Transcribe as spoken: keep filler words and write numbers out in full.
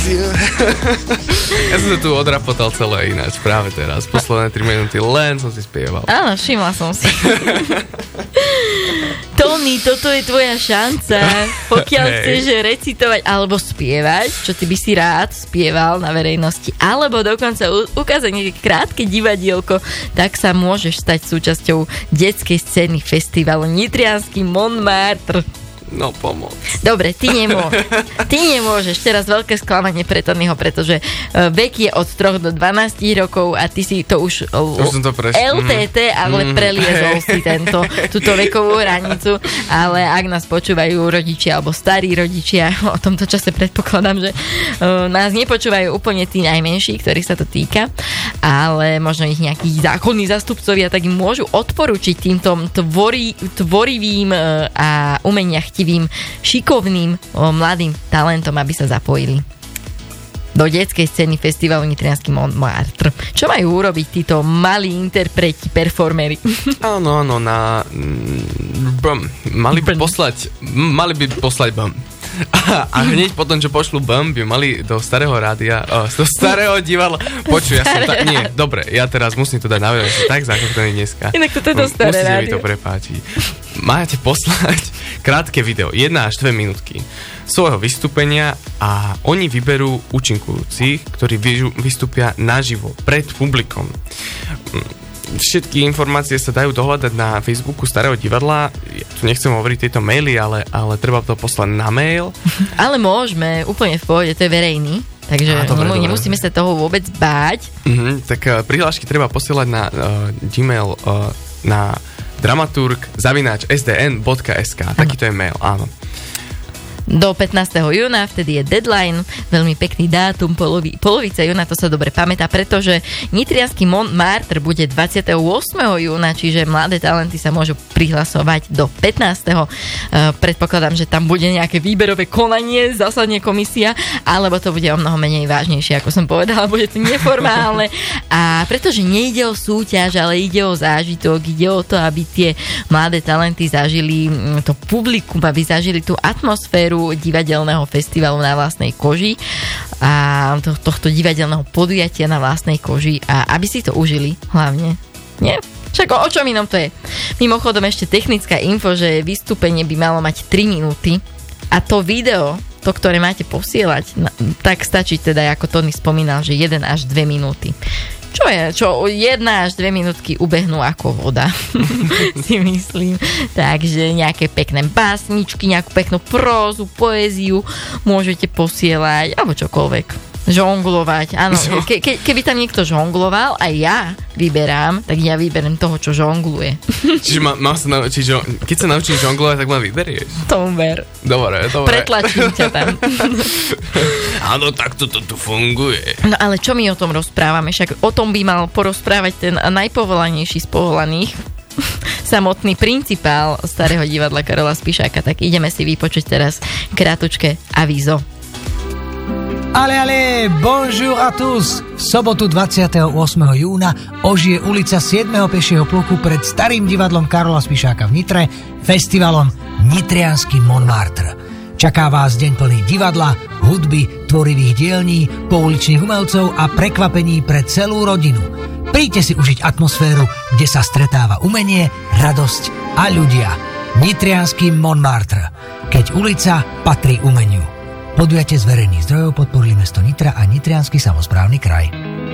Ja som sa tu odrapotal celé ináč, práve teraz. Posledné tri minúty len som si spieval. Áno, všimla som si. Tony, toto je tvoja šanca. Pokiaľ hey. chceš recitovať alebo spievať, čo ty by si rád spieval na verejnosti, alebo dokonca u- ukázať nejaké krátke divadielko, tak sa môžeš stať súčasťou detskej scény festivalu Nitriansky Montmartre. No pomoc. Dobre, ty nemôžeš. Ty nemôžeš. Teraz veľké sklamanie pre Tonyho, pretože uh, vek je od troch do dvanástich rokov a ty si to už, uh, už som to preš... el té té, ale mm. preliezol si tento, túto vekovú hranicu. Ale ak nás počúvajú rodičia alebo starí rodičia, o tomto čase predpokladám, že uh, nás nepočúvajú úplne tí najmenší, ktorých sa to týka, ale možno ich nejakí zákonní zastupcovia, tak im môžu odporučiť týmto tvorí, tvorivým uh, a umenia šikovným o, mladým talentom, aby sa zapojili do detskej scény festivalu Nitriansky Montmartre. Čo majú urobiť títo malí interpreti, performery? Áno, áno, na... Bum. Mali by poslať... Mali by poslať bum. A, a hneď potom, čo pošlu bum, by mali do starého rádia, oh, do starého divadla. Počuj, ja som ta... Nie, dobre, ja teraz musím to dať na vedomie, som tak základný dneska. Inak toto je to staré Musíte rádio. mi to prepáčiť. Máte poslať krátke video, jedna až dve minútky svojho vystúpenia a oni vyberú účinkujúcich, ktorí vystúpia naživo, pred publikom. Všetky informácie sa dajú dohľadať na Facebooku Starého divadla. Ja tu nechcem hovoriť tieto maily, ale, ale treba to poslať na mail. Ale môžeme, úplne v pohode, to je verejný. Takže Á, dobre, dobre. Nemusíme sa toho vôbec báť. Uh-huh, tak uh, prihlášky treba posielať na uh, Gmail uh, na dramaturg zavináč es dé en bodka es ká. Takýto je mail, áno. Do pätnásteho júna, vtedy je deadline, veľmi pekný dátum, polovi, polovica júna, to sa dobre pamätá, pretože Nitriansky Montmartre bude dvadsiateho ôsmeho júna, čiže mladé talenty sa môžu prihlasovať do pätnásteho Uh, predpokladám, že tam bude nejaké výberové konanie, zasadne komisia, alebo to bude o mnoho menej vážnejšie, ako som povedala, bude to neformálne. A pretože nejde o súťaž, ale ide o zážitok, ide o to, aby tie mladé talenty zažili to publikum, aby zažili tú atmosféru divadelného festivalu na vlastnej koži a to, tohto divadelného podujatia na vlastnej koži a aby si to užili hlavne. Nie? Však o, o čom inom to je? Mimochodom ešte technická info, že vystúpenie by malo mať tri minúty a to video, to, ktoré máte posielať, tak stačí teda, ako Tony spomínal, že jeden až dve minúty. Čo je? Čo jedna až dve minútky ubehnú ako voda, si myslím. Takže nejaké pekné básničky, nejakú peknú prózu, poéziu môžete posielať, alebo čokoľvek. Žonglovať, áno. Ke, ke, keby tam niekto žongloval a ja vyberám, tak ja vyberiem toho, čo žongluje. Čiže ma, mám sa naučiť, že keď sa naučíš žonglovať, tak ma vyberieš. Tomu ver. Dobre, dobre. Pretlačím ťa tam. Áno, tak to tu funguje. No ale čo my o tom rozprávame? Však o tom by mal porozprávať ten najpovolanejší z povolaných, samotný principál Starého divadla Karola Spišáka. Tak ideme si vypočuť teraz krátučké avízo. Ale, ale, bonjour à tous! V sobotu dvadsiateho ôsmeho júna ožije ulica siedmeho pešieho pluku pred Starým divadlom Karola Spišáka v Nitre festivalom Nitriansky Montmartre. Čaká vás deň plný divadla, hudby, tvorivých dielní, pouličných umelcov a prekvapení pre celú rodinu. Príďte si užiť atmosféru, kde sa stretáva umenie, radosť a ľudia. Nitriansky Montmartre, keď ulica patrí umeniu. Podujatie z verejných zdrojov podporili mesto Nitra a Nitriansky samosprávny kraj.